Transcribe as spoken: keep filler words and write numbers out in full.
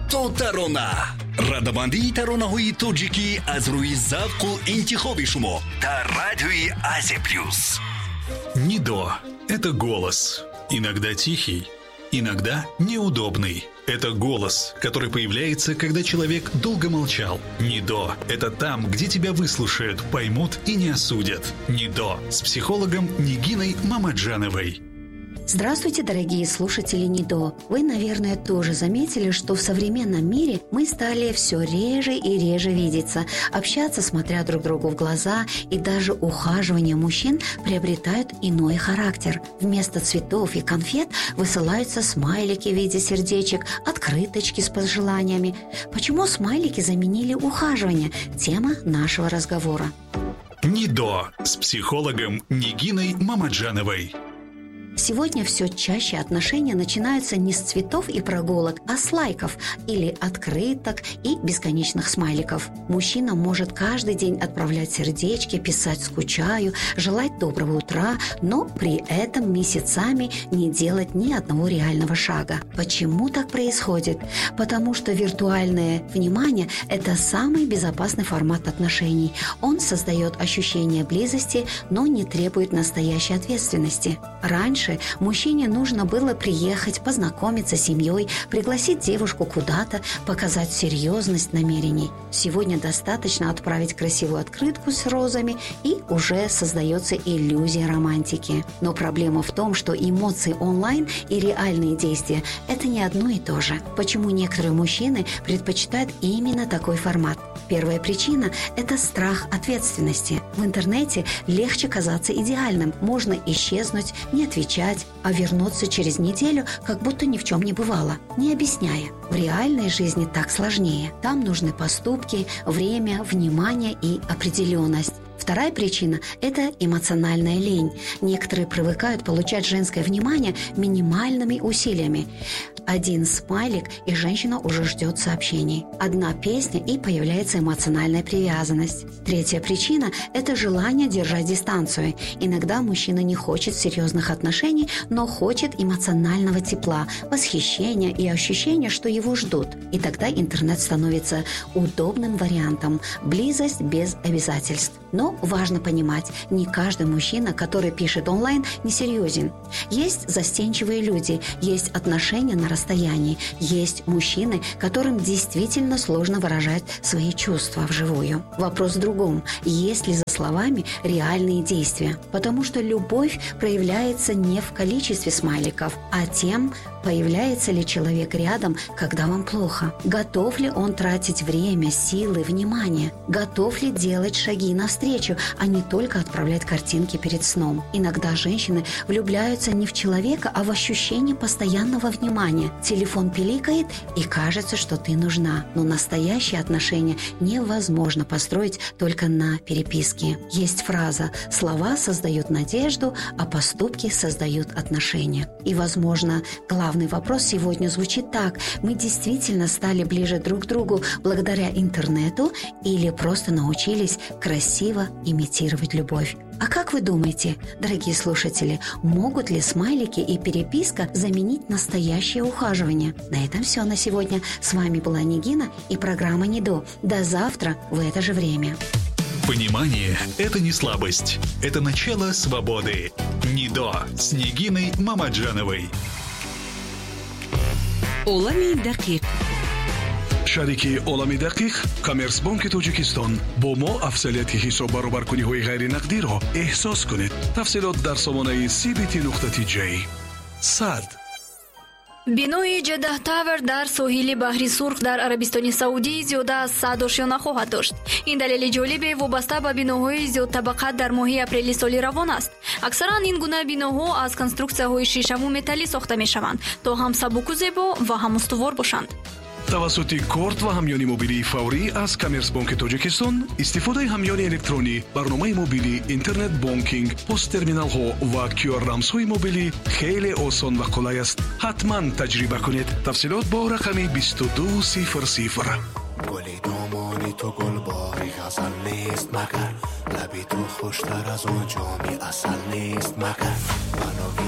то тарона. радамандии таронаҳои тоҷикӣ аз рӯи завқу интихоби шумо дар радиои Азия Плюс. Нидо – это голос. Иногда тихий, иногда неудобный. Это голос, который появляется, когда человек долго молчал. Нидо – это там, где тебя выслушают, поймут и не осудят. Нидо с психологом Нигиной Мамаджановой. Здравствуйте, дорогие слушатели Нидо. Вы, наверное, тоже заметили, что в современном мире мы стали все реже и реже видеться, общаться, смотря друг другу в глаза, и даже ухаживание мужчин приобретают иной характер. Вместо цветов и конфет высылаются смайлики в виде сердечек, открыточки с пожеланиями. Почему смайлики заменили ухаживание? Тема нашего разговора. Нидо с психологом Нигиной Мамаджановой. Сегодня все чаще отношения начинаются не с цветов и прогулок, а с лайков или открыток и бесконечных смайликов. Мужчина может каждый день отправлять сердечки, писать «скучаю», желать доброго утра, но при этом месяцами не делать ни одного реального шага. Почему так происходит? Потому что виртуальное внимание – это самый безопасный формат отношений. Он создает ощущение близости, но не требует настоящей ответственности. Раньше мужчине нужно было приехать, познакомиться с семьей, пригласить девушку куда-то, показать серьезность намерений. Сегодня достаточно отправить красивую открытку с розами, и уже создается иллюзия романтики. Но проблема в том, что эмоции онлайн и реальные действия – это не одно и то же. Почему некоторые мужчины предпочитают именно такой формат? Первая причина – это страх ответственности. В интернете легче казаться идеальным. Можно исчезнуть, не отвечать, а вернуться через неделю, как будто ни в чем не бывало, не объясняя. В реальной жизни так сложнее. Там нужны поступки, время, внимание и определенность. Вторая причина – это эмоциональная лень. Некоторые привыкают получать женское внимание минимальными усилиями. Один смайлик, и женщина уже ждет сообщений. Одна песня, и появляется эмоциональная привязанность. Третья причина – это желание держать дистанцию. Иногда мужчина не хочет серьезных отношений, но хочет эмоционального тепла, восхищения и ощущения, что его ждут. И тогда интернет становится удобным вариантом. Близость без обязательств. Но важно понимать, не каждый мужчина, который пишет онлайн, несерьезен. Есть застенчивые люди, есть отношения на расстоянии, есть мужчины, которым действительно сложно выражать свои чувства вживую. Вопрос в другом, есть ли за словами реальные действия? Потому что любовь проявляется не в количестве смайликов, а тем, появляется ли человек рядом, когда вам плохо. Готов ли он тратить время, силы, внимание? Готов ли делать шаги навстречу, а не только отправлять картинки перед сном? Иногда женщины влюбляются не в человека, а в ощущение постоянного внимания. Телефон пиликает, и кажется, что ты нужна. Но настоящие отношения невозможно построить только на переписке. Есть фраза «слова создают надежду, а поступки создают отношения». И, возможно, главный вопрос сегодня звучит так: мы действительно стали ближе друг к другу благодаря интернету или просто научились красиво имитировать любовь? А как вы думаете, дорогие слушатели, могут ли смайлики и переписка заменить настоящее ухаживание? На этом все на сегодня. С вами была Нигина и программа Нидо. До завтра в это же время. Понимание – это не слабость. Это начало свободы. Нидо с Нигиной Мамаджановой. олами дақиқ. шарики олами дақиқ Коммерцбанки Тоҷикистон бо мо афзалияти ҳисоб баробаркуниҳои ғайринақдиро эҳсос кунед. тафсилот дар сомонаи си би ти нуқта ти ҷей. сад бинои Ҷаддаҳ Тавер дар соҳили баҳри Сурх дар Арабистони Саудӣ зиёда аз сад ошёна хоҳад дошт. Ин далели ҷолибе вобаста ба биноҳои зиёдтабақат дар моҳи апрели соли равон аст. Аксаран ин гуна биноҳо аз конструксияҳои шишаву металлӣ сохта мешаванд, то ҳам сабуку зебо ва ҳам устувор бошанд. тавассути корт ва ҳамёни мобилии фаврӣ аз Коммерцбанки Тоҷикистон истифодаи ҳамёни электронӣ, барномаи мобилӣ, интернет бонкинг, посттерминалҳо ва кю ар рамзҳои мобилӣ хеле осон ва қулай аст. ҳатман таҷриба кунед. тафсилот бо рақами бисту ду сифр сифр. گلی دامانی تو گل باری غزل نیست مگر لبی تو خوشتر از اون جامی اصل نیست مگر